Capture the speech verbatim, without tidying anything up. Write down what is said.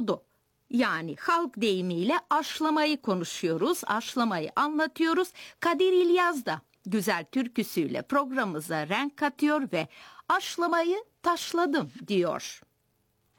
dedikodu. Yani halk deyimiyle aşlamayı konuşuyoruz, aşlamayı anlatıyoruz. Kadir İlyas da güzel türküsüyle programımıza renk katıyor ve aşlamayı taşladım diyor.